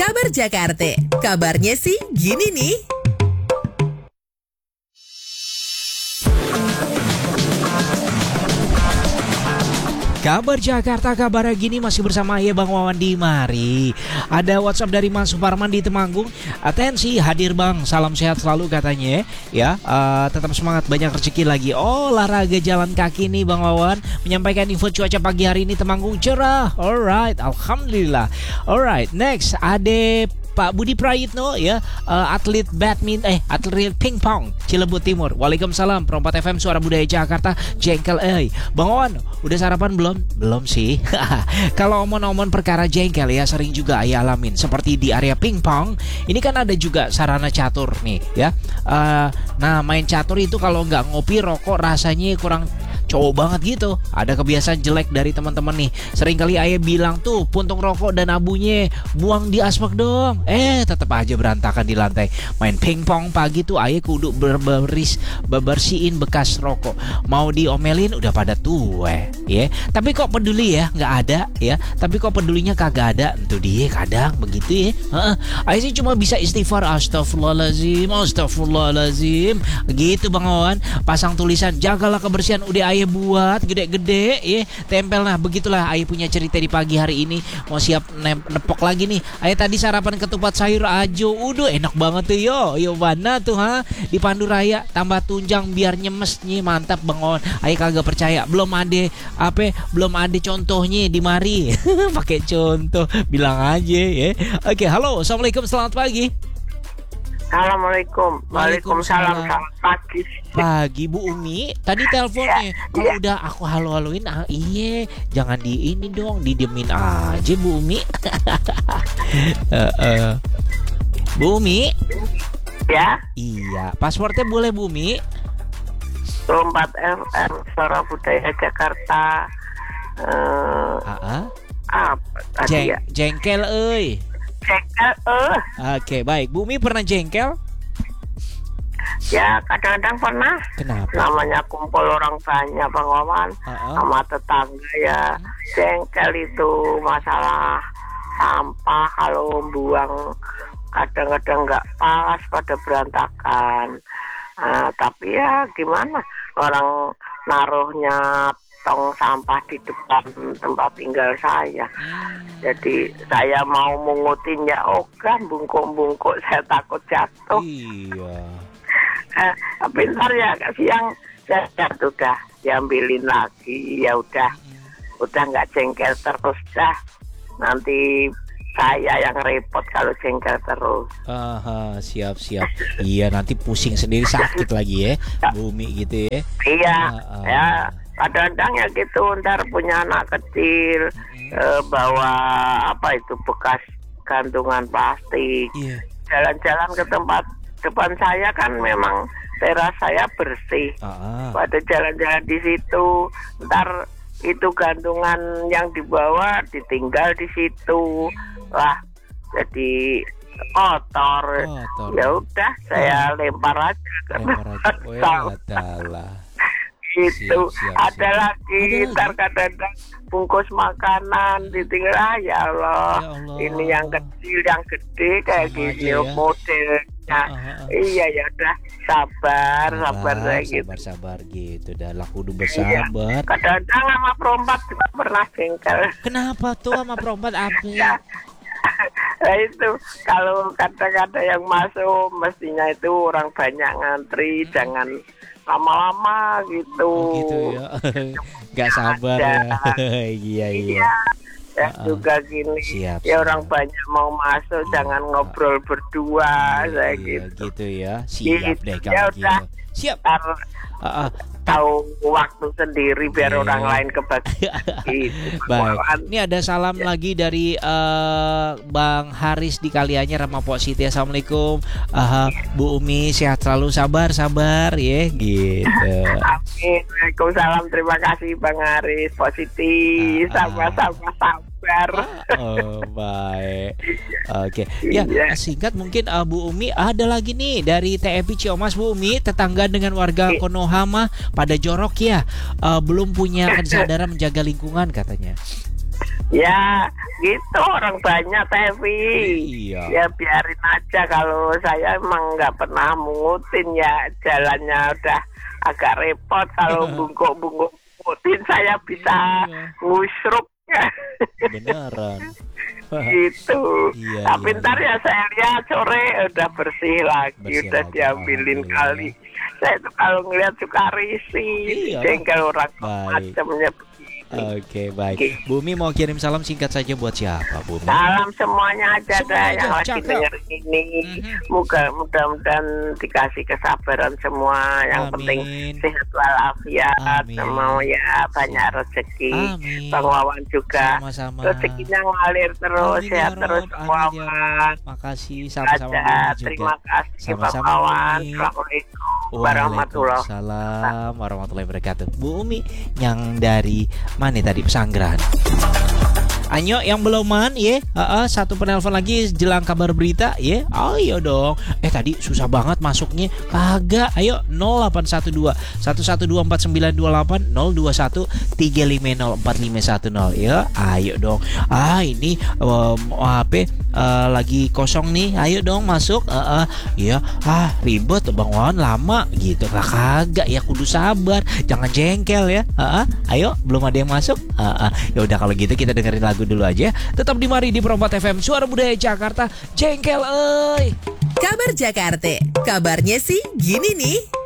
Kabar Jakarta. Kabarnya sih gini nih. Kabar Jakarta, kabar gini masih bersama ya Bang Wawan di mari. Ada WhatsApp dari Mas Suparman di Temanggung. Atensi, hadir Bang, salam sehat selalu katanya. Ya, tetap semangat, banyak rezeki lagi. Olahraga jalan kaki nih Bang Wawan. Menyampaikan info cuaca pagi hari ini Temanggung cerah. Alright, alhamdulillah. Alright, next ada Pak Budi Prayitno ya, atlet pingpong Cilebut Timur. Waalaikumsalam, Perompat FM Suara Budaya Jakarta. Jengkel Bang Wawan, udah sarapan belum? Belum sih. Kalau omon-omon perkara jengkel ya sering juga ayah alamin. Seperti di area pingpong, ini kan ada juga sarana catur nih ya. Nah main catur itu kalau nggak ngopi rokok rasanya kurang cowok banget gitu. Ada kebiasaan jelek dari teman-teman nih. Seringkali ayah bilang tuh puntung rokok dan abunya buang di aspek dong. Tetap aja berantakan di lantai. Main pingpong pagi tuh ayah kudu berbersihin bekas rokok. Mau diomelin udah pada tua ya. Tapi kok peduli ya, nggak ada ya. Tapi kok pedulinya kagak ada. Itu dia kadang begitu ya. Ayah sih cuma bisa istighfar, astagfirullahaladzim, astagfirullahaladzim. Gitu Bang Wawan. Pasang tulisan jagalah kebersihan udah ayah buat gede-gede ya. Tempel. Nah begitulah ayah punya cerita di pagi hari ini. Mau siap nepok lagi nih. Ayah tadi sarapan ketupat sayur ajo. Udah enak banget tuh yo mana tuh di Pandu Raya tambah tunjang biar nyemes nih. Mantap Bang Wawan. Ayah kagak percaya. Belum ada contohnya di mari. Pakai contoh bilang aja ya. Oke, halo, assalamualaikum, selamat pagi. Assalamualaikum. Waalaikumsalam. Selamat Pagi Bu Umi. Tadi teleponnya kalau udah aku halo-haloin iya, jangan di ini dong, didiemin aja Bu Umi. Bu Umi. Ya. Iya, passwordnya boleh Bu Umi? Perompat FM Suara Budaya Jakarta. Apa tadi ya? Jengkel euy. Jengkel Oke, baik. Bu Umi pernah jengkel? Ya kadang-kadang pernah. Kenapa? Namanya kumpul orang banyak Bang Wawan, sama tetangga ya. Jengkel itu masalah sampah, kalau buang kadang-kadang nggak pas, pada berantakan. Tapi ya gimana, orang naruhnya tong sampah di depan tempat tinggal saya. Jadi saya mau mungutin ya ogah, bungkuk-bungkuk, saya takut jatuh. Iya. Bentar ya, siang saya jatuh dah, diambilin lagi. Ya udah nggak jengkel terus dah. Nanti saya yang repot kalau jengkel terus. Siap. Iya, nanti pusing sendiri, sakit lagi ya, Bumi gitu ya. Iya, ya. Kadang-kadang ya gitu, ntar punya anak kecil, bawa apa itu bekas gantungan plastik. Iya. Jalan-jalan ke tempat depan saya kan memang teras saya bersih. Pada jalan-jalan di situ, ntar itu gantungan yang dibawa ditinggal di situ. Wah, jadi kotor. Ya udah, saya lempar aja. Itu ada lagi ntar kadang-kadang bungkus makanan ditinggal. Ya Allah, ini yang kecil yang gede kayak gini ya, modelnya. Iya ya udah, sabar gitu. Sabar gitu, dah lah kudu bersabar. Iya. Kadang-kadang sama perompat juga pernah jengkel. Kenapa tuh sama perompat apa? Nah itu kalau kata-kata yang masuk mestinya itu orang banyak ngantri, jangan lama-lama gitu. Gitu ya. Gak sabar ya. Iya. Ya juga gini. Siap. Ya orang banyak mau masuk, jangan ngobrol berdua gitu ya. Siap deh kalau ya gitu. Udah, siap. Tahu waktu sendiri biar orang lain kebagi. Baik. Ini ada salam lagi dari Bang Haris di Kalianyar sama Pok Siti. Assalamualaikum. Bu Umi sehat selalu, sabar ya gitu. Amin. Waalaikumsalam. Terima kasih Bang Haris, Pok Siti. Sama-sama sabar. Baik. Oke. Ya, singkat mungkin Bu Umi ada lagi nih dari TFP Ciomas. Bu Umi, tetangga dengan warga Konohama pada jorok ya, belum punya kesadaran menjaga lingkungan katanya. Ya gitu orang banyak tapi Iya. ya biarin aja. Kalau saya emang nggak pernah mungutin ya, jalannya udah agak repot. Kalau bungkuk-bungkutin saya bisa ngusruk. Beneran. Gitu. Iya, Tapi iya, ntar ya saya lihat sore udah bersih lagi, Bersih udah lagi, diambilin alhamdulillah. kali. Saya tuh kalau ngeliat suka risih, Iya. jengkel orang Baik. macamnya begitu. Oke, baik. Bumi mau kirim salam singkat saja buat siapa, Bumi? Salam semuanya aja Semua dah aja, yang lagi cakep. dengerin ini. Mhm. Mudah-mudahan dikasih kesabaran semua. Yang Amin. penting sehat walafiat, Amin. semua ya banyak rezeki. Amin. Bang Wawan juga Sama-sama. rezekinya ngalir terus, Amin, sehat ya terus Rob. Bang Amin, ya Wawan. Rob. Makasih sama-sama Ada, Bumi juga. terima kasih Bang Sama-sama, Wawan. Bumi. Assalamualaikum warahmatullahi Waalaikumsalam warahmatullahi wabarakatuh. Bu Umi yang dari mana tadi, Pesanggrahan. Ayo yang belum man ya, satu penelpon lagi jelang kabar berita ya. Ayo dong. Tadi susah banget masuknya. Kagak. Ayo 0812 1124928 021 3504510 ya. Ayo dong. Ini HP lagi kosong nih. Ayo dong masuk. Ya. Ribet Bang Wawan lama gitu. Kagak ya, kudu sabar. Jangan jengkel ya. Ayo belum ada yang masuk. Ya udah kalau gitu kita dengerin lagu dulu aja. Tetap di Mari di Perempat FM Suara Budaya Jakarta. Jengkel euy. Kabar Jakarta, kabarnya sih gini nih.